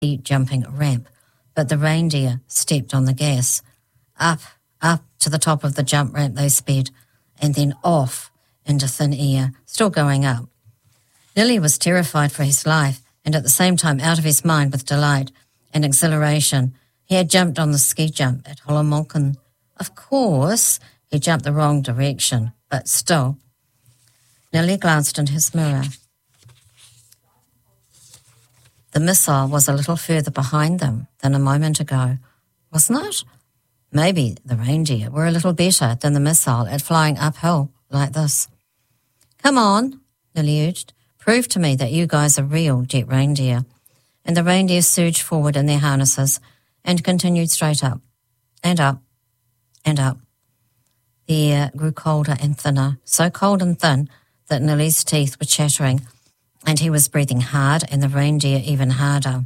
jumping ramp, but the reindeer stepped on the gas. Up to the top of the jump ramp they sped, and then off into thin air, still going up. Nilly was terrified for his life, and at the same time out of his mind with delight and exhilaration. He had jumped on the ski jump at Holomolkan. Of course, he jumped the wrong direction, but still. Nilly glanced in his mirror. The missile was a little further behind them than a moment ago, wasn't it? Maybe the reindeer were a little better than the missile at flying uphill like this. Come on, Nilly urged. Prove to me that you guys are real jet reindeer. And the reindeer surged forward in their harnesses and continued straight up, and up, and up. The air grew colder and thinner, so cold and thin that Nilly's teeth were chattering, and he was breathing hard and the reindeer even harder.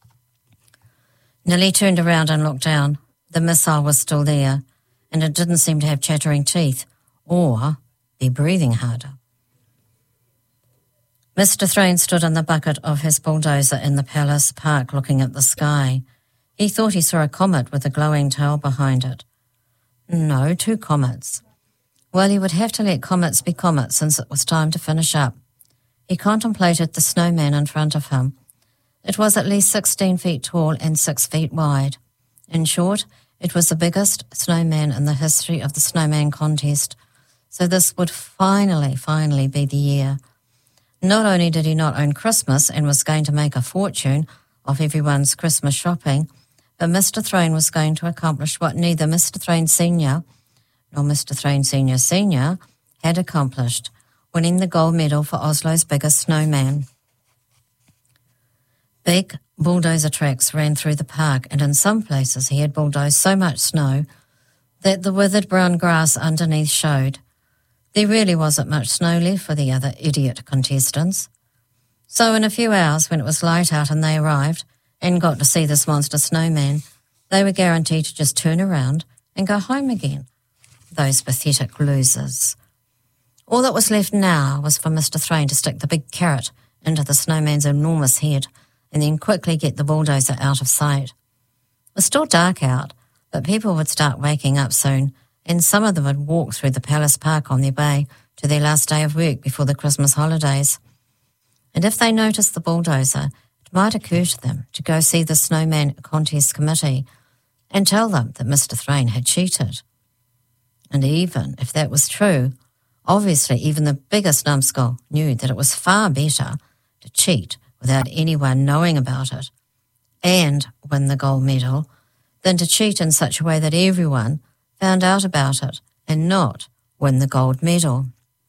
Nilly turned around and looked down. The missile was still there, and it didn't seem to have chattering teeth or be breathing harder. Mr. Thrane stood in the bucket of his bulldozer in the palace park looking at the sky. He thought he saw a comet with a glowing tail behind it. No, 2 comets. Well, he would have to let comets be comets since it was time to finish up. He contemplated the snowman in front of him. It was at least 16 feet tall and 6 feet wide. In short, it was the biggest snowman in the history of the snowman contest, so this would finally be the year. Not only did he not own Christmas and was going to make a fortune off everyone's Christmas shopping, but Mr. Thrane was going to accomplish what neither Mr. Thrane Sr. nor Mr. Thrane Sr. had accomplished, winning the gold medal for Oslo's biggest snowman. Big bulldozer tracks ran through the park, and in some places he had bulldozed so much snow that the withered brown grass underneath showed. There really wasn't much snow left for the other idiot contestants. So in a few hours, when it was light out and they arrived and got to see this monster snowman, they were guaranteed to just turn around and go home again. Those pathetic losers. All that was left now was for Mr. Thrane to stick the big carrot into the snowman's enormous head and then quickly get the bulldozer out of sight. It was still dark out, but people would start waking up soon, and some of them would walk through the palace park on their way to their last day of work before the Christmas holidays. And if they noticed the bulldozer, it might occur to them to go see the snowman contest committee and tell them that Mr. Thrane had cheated. And even if that was true, obviously even the biggest numbskull knew that it was far better to cheat without anyone knowing about it and win the gold medal than to cheat in such a way that everyone found out about it and not win the gold medal.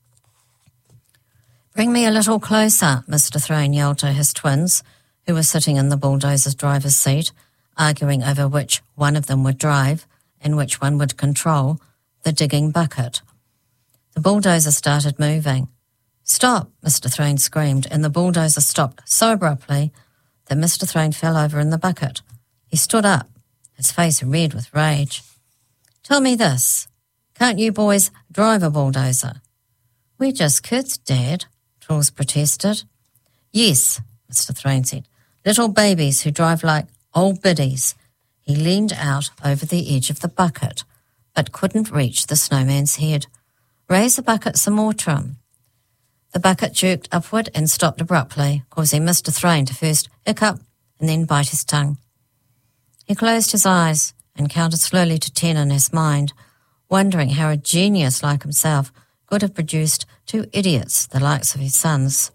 Bring me a little closer, Mr. Thrane yelled to his twins, who were sitting in the bulldozer's driver's seat, arguing over which one of them would drive and which one would control the digging bucket. The bulldozer started moving. Stop, Mr. Thrane screamed, and the bulldozer stopped so abruptly that Mr. Thrane fell over in the bucket. He stood up, his face red with rage. Tell me this, can't you boys drive a bulldozer? We're just kids, Dad, Truls protested. Yes, Mr. Thrane said, little babies who drive like old biddies. He leaned out over the edge of the bucket, but couldn't reach the snowman's head. Raise the bucket some more, Trim. The bucket jerked upward and stopped abruptly, causing Mr. Thrane to first hiccup and then bite his tongue. He closed his eyes and counted slowly to 10 in his mind, wondering how a genius like himself could have produced 2 idiots the likes of his sons.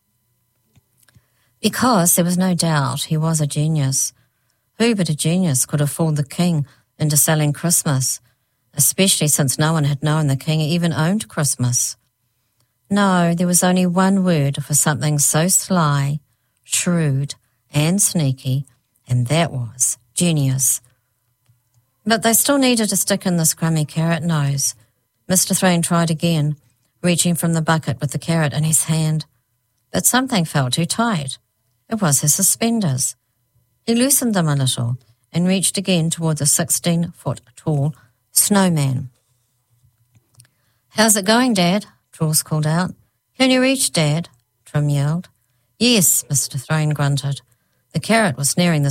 Because there was no doubt he was a genius. Who but a genius could have fooled the king into selling Christmas, especially since no one had known the king even owned Christmas? No, there was only one word for something so sly, shrewd, and sneaky, and that was genius. But they still needed to stick in this crummy carrot nose. Mr. Thrane tried again, reaching from the bucket with the carrot in his hand. But something felt too tight. It was his suspenders. He loosened them a little and reached again toward the 16-foot-tall snowman. How's it going, Dad? Truls called out. Can you reach, Dad? Trim yelled. Yes, Mr. Thrane grunted. The carrot was nearing the